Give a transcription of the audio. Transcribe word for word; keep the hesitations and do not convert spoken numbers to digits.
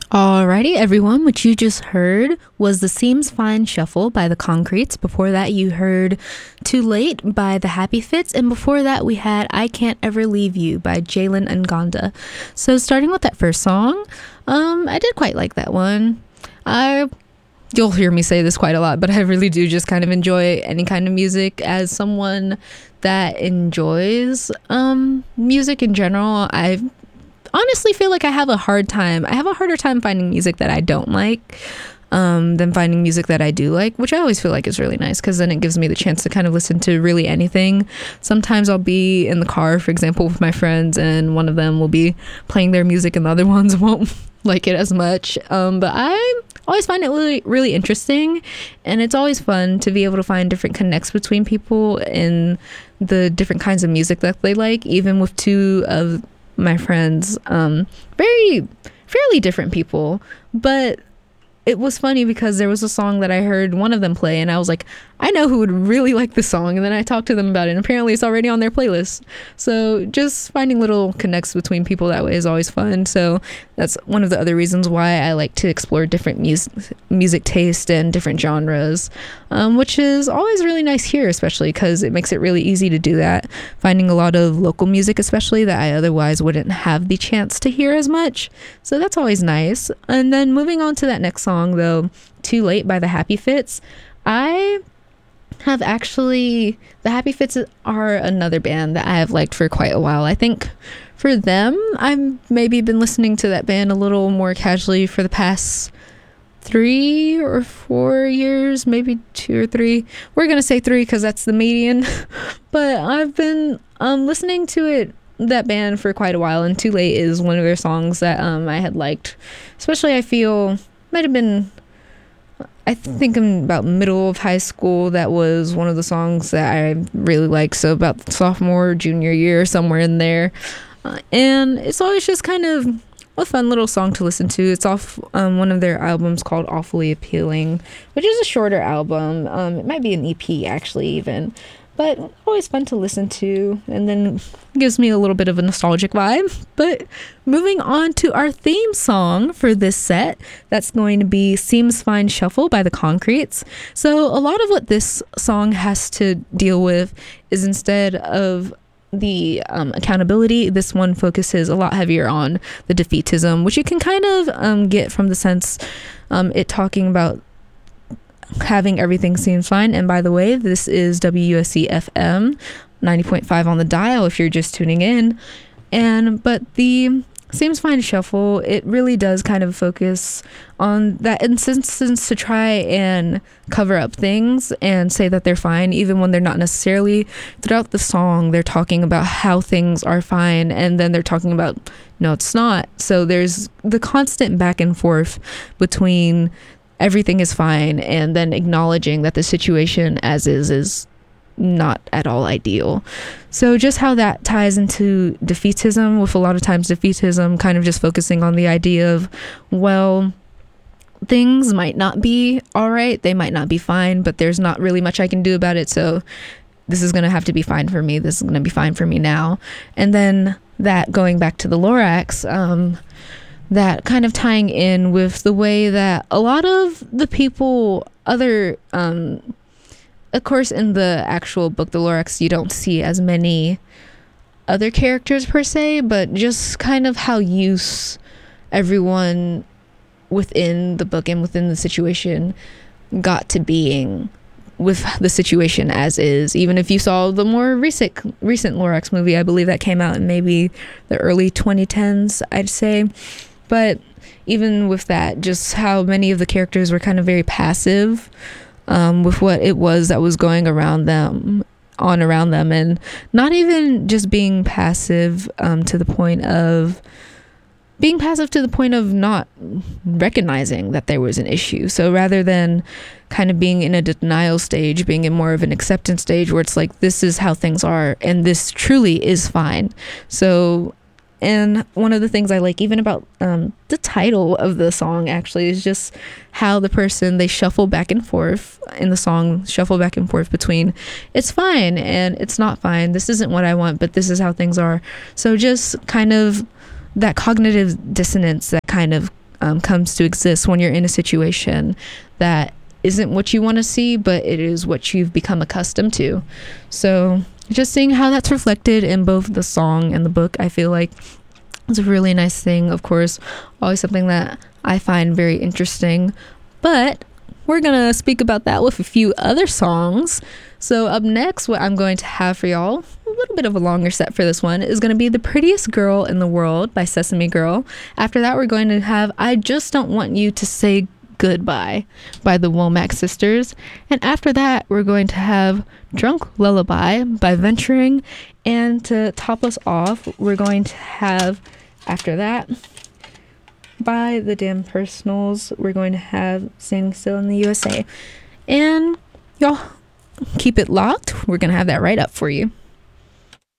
Alrighty, everyone. What you just heard was the Seems Fine Shuffle by the Concretes. Before that, you heard Too Late by the Happy Fits. And before that, we had I Can't Ever Leave You by Jalen Ngonda. So starting with that first song, um, I did quite like that one. I You'll hear me say this quite a lot, but I really do just kind of enjoy any kind of music. As someone that enjoys um, music in general, I honestly feel like I have a hard time. I have a harder time finding music that I don't like um, than finding music that I do like, which I always feel like is really nice because then it gives me the chance to kind of listen to really anything. Sometimes I'll be in the car, for example, with my friends, and one of them will be playing their music and the other ones won't like it as much. Um, but I always find it really, really interesting, and it's always fun to be able to find different connects between people in the different kinds of music that they like, even with two of my friends, um, very fairly different people. But it was funny because there was a song that I heard one of them play, and I was like, I know who would really like this song. And then I talked to them about it, and apparently it's already on their playlist. So just finding little connects between people that way is always fun. So that's one of the other reasons why I like to explore different music music taste and different genres, um, which is always really nice here, especially because it makes it really easy to do that. Finding a lot of local music, especially, that I otherwise wouldn't have the chance to hear as much. So that's always nice. And then moving on to that next song, though, Too Late by the Happy Fits. I have actually, the Happy Fits are another band that I have liked for quite a while. I think for them, I've maybe been listening to that band a little more casually for the past three or four years, maybe two or three. We're gonna say three because that's the median. But I've been um, listening to it, that band, for quite a while, and Too Late is one of their songs that um, I had liked. Especially, I feel, might have been, I think I'm about middle of high school. That was one of the songs that I really liked. So about sophomore, junior year, somewhere in there. Uh, and it's always just kind of a fun little song to listen to. It's off um, one of their albums called Awfully Appealing, which is a shorter album. Um, it might be an E P, actually, even. But always fun to listen to, and then gives me a little bit of a nostalgic vibe. But moving on to our theme song for this set, that's going to be Seems Fine Shuffle by the Concretes. So a lot of what this song has to deal with is, instead of the um, accountability, this one focuses a lot heavier on the defeatism, which you can kind of um, get from the sense um, it talking about having everything seems fine. And by the way, this is W U S C F M ninety point five on the dial if you're just tuning in. And but the Seems Fine Shuffle, it really does kind of focus on that insistence to try and cover up things and say that they're fine, even when they're not necessarily. Throughout the song, they're talking about how things are fine, and then they're talking about, no, it's not. So there's the constant back and forth between everything is fine and then acknowledging that the situation as is is not at all ideal. So just how that ties into defeatism, with a lot of times defeatism kind of just focusing on the idea of, well, things might not be all right, they might not be fine, but there's not really much I can do about it, so this is going to have to be fine for me, this is going to be fine for me now. And then that going back to the Lorax, um that kind of tying in with the way that a lot of the people, other, um, of course, in the actual book, The Lorax, you don't see as many other characters per se, but just kind of how use everyone within the book and within the situation got to being with the situation as is. Even if you saw the more recent recent Lorax movie, I believe that came out in maybe the early twenty tens, I'd say. But even with that, just how many of the characters were kind of very passive um, with what it was that was going around them, on around them, and not even just being passive um, to the point of being passive to the point of not recognizing that there was an issue. So rather than kind of being in a denial stage, being in more of an acceptance stage where it's like, this is how things are and this truly is fine. So, and one of the things I like even about um, the title of the song actually is just how the person, they shuffle back and forth in the song, shuffle back and forth between it's fine and it's not fine. This isn't what I want, but this is how things are. So just kind of that cognitive dissonance that kind of um, comes to exist when you're in a situation that isn't what you want to see, but it is what you've become accustomed to. So just seeing how that's reflected in both the song and the book, I feel like it's a really nice thing. Of course, always something that I find very interesting, but we're gonna speak about that with a few other songs. So up next, what I'm going to have for y'all, a little bit of a longer set for this one, is going to be The Prettiest Girl in the World by Sesame Girl. After that, we're going to have I Just Don't Want You to Say Goodbye by the Womack Sisters. And after that, we're going to have Drunk Lullaby by Venturing. And to top us off, we're going to have, after that, by the Damn Personals, we're going to have Standing Still in the U S A. And y'all, keep it locked. We're going to have that right up for you.